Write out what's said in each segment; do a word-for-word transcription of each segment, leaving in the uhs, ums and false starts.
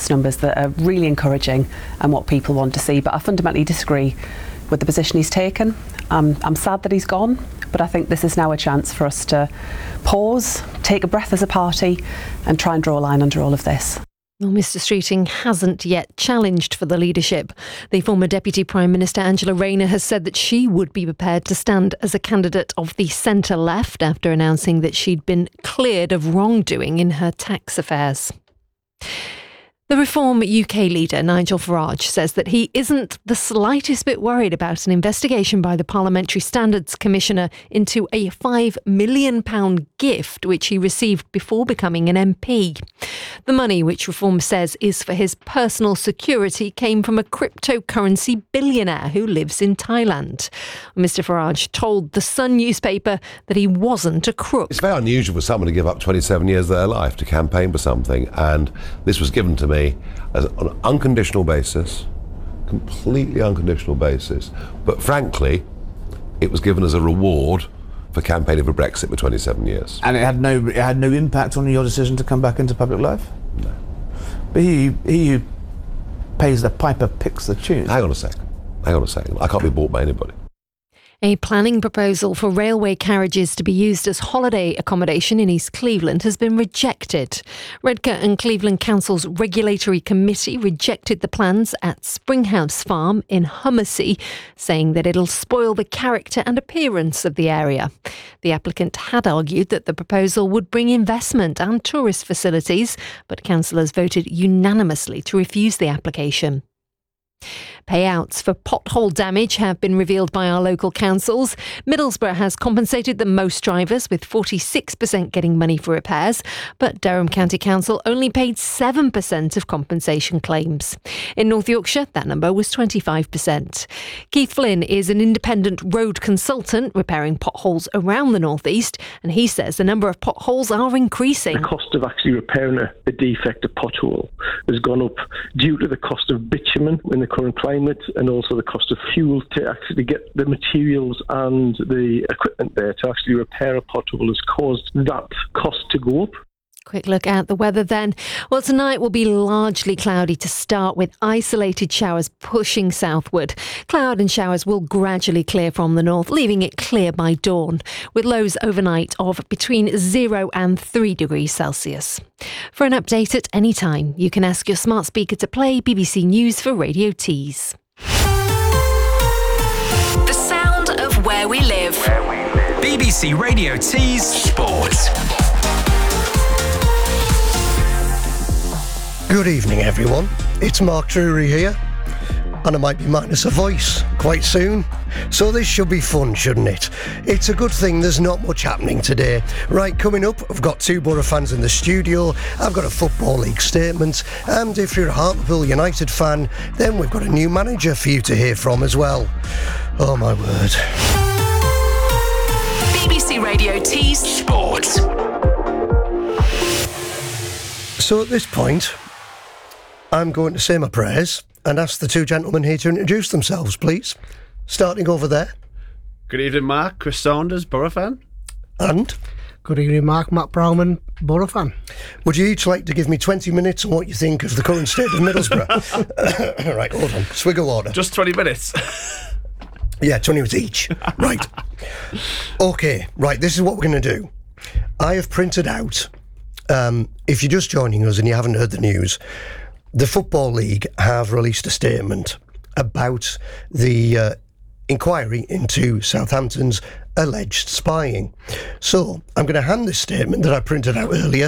attendance numbers that are really encouraging and what people want to see. But I fundamentally disagree with the position he's taken. Um, I'm sad that he's gone, but I think this is now a chance for us to pause, take a breath as a party and try and draw a line under all of this. Well, Mr Streeting hasn't yet challenged for the leadership. The former Deputy Prime Minister Angela Rayner has said that she would be prepared to stand as a candidate of the centre-left after announcing that she'd been cleared of wrongdoing in her tax affairs. The Reform U K leader, Nigel Farage, says that he isn't the slightest bit worried about an investigation by the Parliamentary Standards Commissioner into a five million pounds gift which he received before becoming an M P. The money, which Reform says is for his personal security, came from a cryptocurrency billionaire who lives in Thailand. Mr Farage told The Sun newspaper that he wasn't a crook. It's very unusual for someone to give up twenty-seven years of their life to campaign for something, and this was given to me as on an unconditional basis, completely unconditional basis, but frankly it was given as a reward for campaigning for Brexit for twenty-seven years. And it had no it had no impact on your decision to come back into public life? No. But he, he who pays the piper picks the tune. Hang on a second, hang on a second, I can't be bought by anybody. A planning proposal for railway carriages to be used as holiday accommodation in East Cleveland has been rejected. Redcar and Cleveland Council's regulatory committee rejected the plans at Springhouse Farm in Hummersey, saying that it'll spoil the character and appearance of the area. The applicant had argued that the proposal would bring investment and tourist facilities, but councillors voted unanimously to refuse the application. Payouts for pothole damage have been revealed by our local councils. Middlesbrough has compensated the most drivers, with forty-six percent getting money for repairs, but Durham County Council only paid seven percent of compensation claims. In North Yorkshire, that number was twenty-five percent. Keith Flynn is an independent road consultant repairing potholes around the North East, and he says the number of potholes are increasing. The cost of actually repairing a, a defective pothole has gone up due to the cost of bitumen in the current climate, and also the cost of fuel to actually get the materials and the equipment there to actually repair a pothole has caused that cost to go up. Quick look at the weather then. Well, tonight will be largely cloudy to start, with isolated showers pushing southward. Cloud and showers will gradually clear from the north, leaving it clear by dawn, with lows overnight of between zero and three degrees Celsius. For an update at any time, you can ask your smart speaker to play B B C News for Radio Tees. The sound of where we live. Where we live. B B C Radio Tees Sports. Good evening, everyone. It's Mark Drury here, and I might be minus a voice quite soon, so this should be fun, shouldn't it? It's a good thing there's not much happening today. Right, coming up, I've got two Borough fans in the studio, I've got a Football League statement, and if you're a Hartlepool United fan, then we've got a new manager for you to hear from as well. Oh my word. B B C Radio Tees Sports. So at this point, I'm going to say my prayers and ask the two gentlemen here to introduce themselves, please. Starting over there. Good evening, Mark. Chris Saunders, Borough fan. And? Good evening, Mark. Matt Browman, Borough fan. Would you each like to give me twenty minutes on what you think of the current state of Middlesbrough? Right, hold on. Swig of water. Just twenty minutes. Yeah, twenty minutes each. Right. Okay, right, this is what we're going to do. I have printed out, um, if you're just joining us and you haven't heard the news, the Football League have released a statement about the uh, inquiry into Southampton's alleged spying. So I'm going to hand this statement that I printed out earlier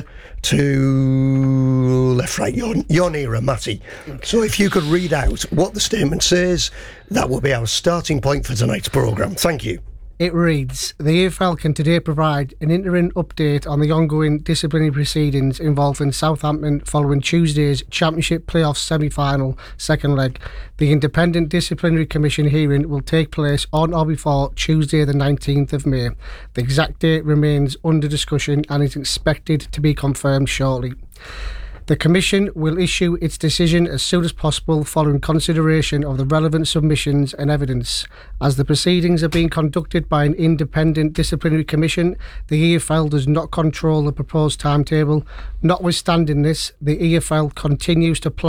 to left, right, your, your nearer, Matty. Okay. So if you could read out what the statement says, that will be our starting point for tonight's programme. Thank you. It reads, the E F L can today provide an interim update on the ongoing disciplinary proceedings involving Southampton following Tuesday's Championship playoff semi-final second leg. The Independent Disciplinary Commission hearing will take place on or before Tuesday the nineteenth of May. The exact date remains under discussion and is expected to be confirmed shortly. The Commission will issue its decision as soon as possible following consideration of the relevant submissions and evidence. As the proceedings are being conducted by an independent disciplinary commission, the E F L does not control the proposed timetable. Notwithstanding this, the E F L continues to plan